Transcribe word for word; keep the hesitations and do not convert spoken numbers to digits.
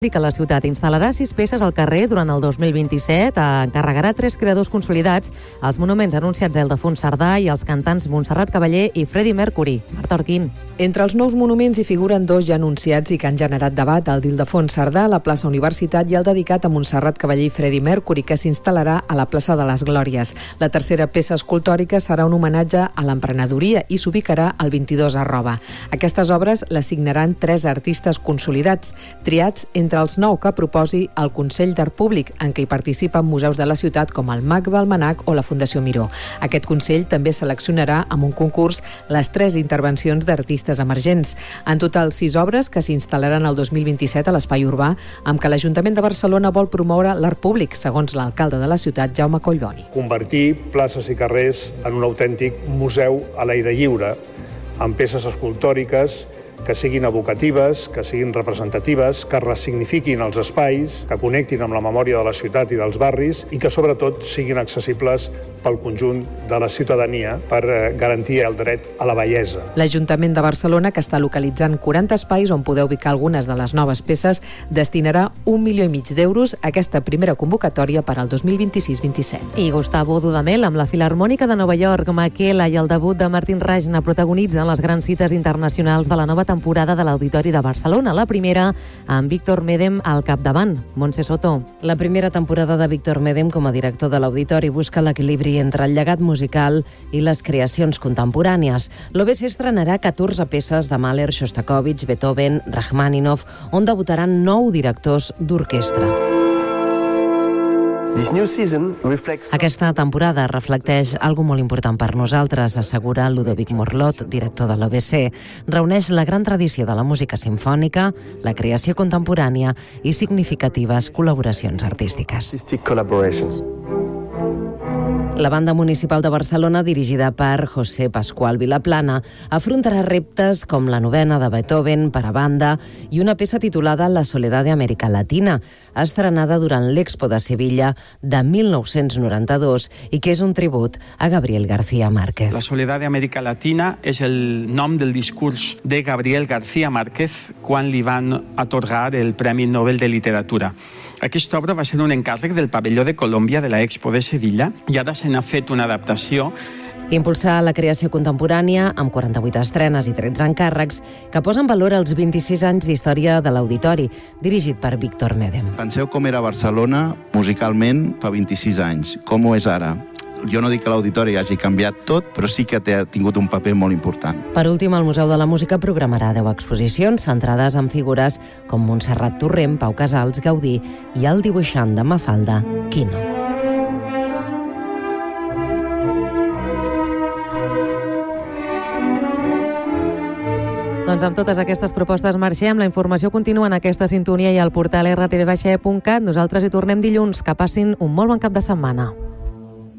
que la ciutat instal·larà sis peces al carrer durant el dos mil vint-i-set, encarregarà tres creadors consolidats els monuments anunciats a Ildefons Cerdà i els cantants Montserrat Caballé i Freddie Mercury. Marta Orquín. Entre els nous monuments hi figuren dos ja anunciats i que han generat debat, el d'Ildefons Cerdà a la plaça Universitat i el dedicat a Montserrat Caballé i Freddie Mercury, que s'instal·larà a la plaça de les Glòries. La tercera peça escultòrica serà un homenatge a l'emprenedoria i s'ubicarà al vint-i-dos arroba. Aquestes obres les signaran tres artistes consolidats, triats entre entre els nou que proposi el Consell d'Art Públic, en què hi participen museus de la ciutat com el MACBA, el MANAC o la Fundació Miró. Aquest Consell també seleccionarà amb un concurs les tres intervencions d'artistes emergents. En total, sis obres que s'instal·laran el dos mil vint-i-set a l'espai urbà, amb què l'Ajuntament de Barcelona vol promoure l'art públic, segons l'alcalde de la ciutat, Jaume Collboni. Convertir places i carrers en un autèntic museu a l'aire lliure, amb peces escultòriques que siguin evocatives, que siguin representatives, que ressignifiquin els espais, que connectin amb la memòria de la ciutat i dels barris i que sobretot siguin accessibles pel conjunt de la ciutadania per garantir el dret a la bellesa. L'Ajuntament de Barcelona, que està localitzant quaranta espais on poder ubicar algunes de les noves peces, destinarà un milió i mig d'euros a aquesta primera convocatòria per al dos mil vint-i-sis vint-i-set. I Gustavo Dudamel, amb la Filharmònica de Nova York, Maquela i el debut de Martín Rajna protagonitzen les grans cites internacionals de la nova temporada de l'Auditori de Barcelona. La primera amb Víctor Medem al capdavant. Montse Soto. La primera temporada de Víctor Medem com a director de l'Auditori busca l'equilibri entre el llegat musical i les creacions contemporànies. L'O B C estrenarà catorze peces de Mahler, Shostakovich, Beethoven, Rachmaninoff, on debutaran nou directors d'orquestra. Aquesta temporada reflecteix algo molt important per nosaltres, assegura Ludovic Morlot, director de l'O B C. Reuneix la gran tradició de la música simfònica, la creació contemporània i significatives col·laboracions artístiques. La Banda Municipal de Barcelona, dirigida per José Pascual Vilaplana, afrontarà reptes com la novena de Beethoven per a banda i una peça titulada La Soledad de América Latina, estrenada durant l'Expo de Sevilla de mil nou-cents noranta-dos i que és un tribut a Gabriel García Márquez. La Soledad de América Latina és el nom del discurs de Gabriel García Márquez quan li van atorgar el Premi Nobel de Literatura. Aquesta obra va ser un encàrrec del pavelló de Colòmbia de la Expo de Sevilla i ara se n'ha fet una adaptació. Impulsar la creació contemporània amb quaranta-vuit estrenes i tretze encàrrecs que posen valor als vint-i-sis anys d'història de l'Auditori, dirigit per Víctor Medem. Penseu com era Barcelona musicalment fa vint-i-sis anys, com ho és ara. Jo no dic que l'Auditori hagi canviat tot, però sí que ha tingut un paper molt important. Per últim, el Museu de la Música programarà deu exposicions centrades en figures com Montserrat Torrent, Pau Casals, Gaudí i el dibuixant de Mafalda, Quino. Doncs amb totes aquestes propostes marxem. La informació continua en aquesta sintonia i al portal erre te ve baixa e punt cat. Nosaltres hi tornem dilluns. Que passin un molt bon cap de setmana.